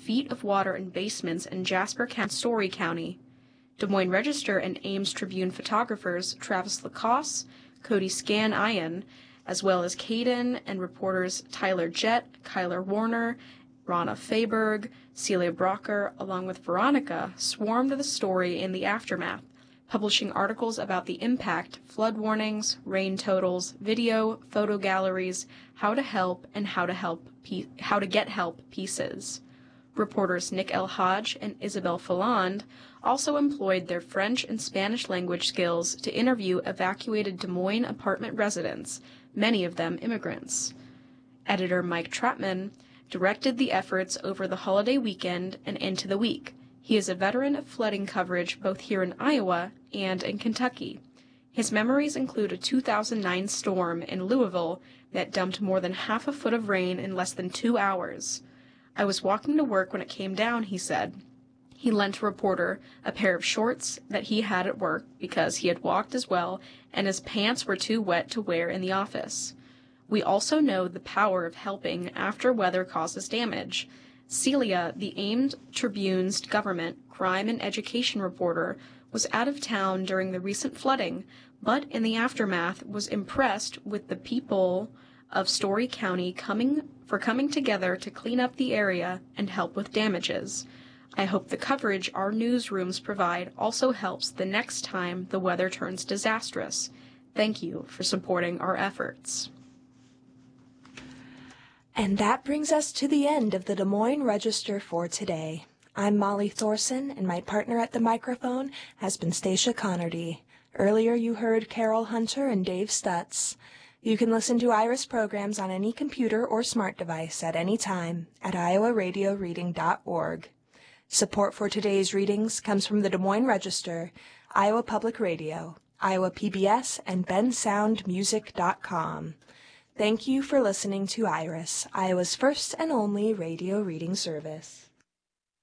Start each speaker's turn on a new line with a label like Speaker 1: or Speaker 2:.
Speaker 1: feet of water in basements in Jasper County, Story County. Des Moines Register and Ames Tribune photographers Travis Lacoste, Cody Scan-Ian, as well as Caden and reporters Tyler Jett, Kyler Warner, Rana Fayberg, Celia Brocker, along with Veronica, swarmed the story in the aftermath, publishing articles about the impact, flood warnings, rain totals, video, photo galleries, how to help, and how to get help pieces. Reporters Nick L. Hodge and Isabel Falland also employed their French and Spanish language skills to interview evacuated Des Moines apartment residents, many of them immigrants. Editor Mike Trapman directed the efforts over the holiday weekend and into the week. He is a veteran of flooding coverage both here in Iowa and in Kentucky. His memories include a 2009 storm in Louisville that dumped more than half a foot of rain in less than 2 hours. I was walking to work when it came down, he said. He lent a reporter a pair of shorts that he had at work because he had walked as well, and his pants were too wet to wear in the office. We also know the power of helping after weather causes damage. Celia, the Ames Tribune's government, crime, and education reporter, was out of town during the recent flooding, but in the aftermath was impressed with the people of Story County coming together to clean up the area and help with damages. I hope the coverage our newsrooms provide also helps the next time the weather turns disastrous. Thank you for supporting our efforts.
Speaker 2: And that brings us to the end of the Des Moines Register for today. I'm Molly Thorson, and my partner at the microphone has been Stacia Connerty. Earlier you heard Carol Hunter and Dave Stutz. You can listen to IRIS programs on any computer or smart device at any time at iowaradioreading.org. Support for today's readings comes from the Des Moines Register, Iowa Public Radio, Iowa PBS, and bensoundmusic.com. Thank you for listening to IRIS, Iowa's first and only radio reading service.